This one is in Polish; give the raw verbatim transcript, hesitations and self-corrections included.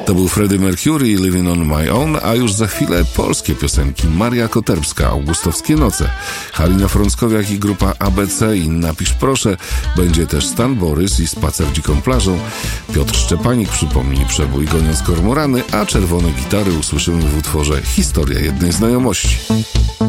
To był Freddie Mercury i Living on My Own, a już za chwilę polskie piosenki. Maria Koterbska, Augustowskie noce, Halina Frąckowiak i grupa A B C i Napisz proszę. Będzie też Stan Borys i Spacer dziką plażą. Piotr Szczepanik przypomni przebój Goniąc kormorany, a czerwone gitary usłyszymy w utworze Historia jednej znajomości.